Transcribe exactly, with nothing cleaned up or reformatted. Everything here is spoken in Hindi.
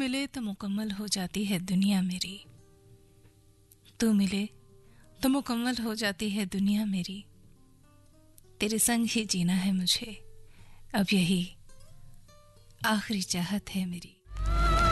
मिले तो मुकम्मल हो जाती है दुनिया मेरी, तू मिले तो मुकम्मल हो जाती है दुनिया मेरी। तेरे संग ही जीना है मुझे, अब यही आखिरी चाहत है मेरी।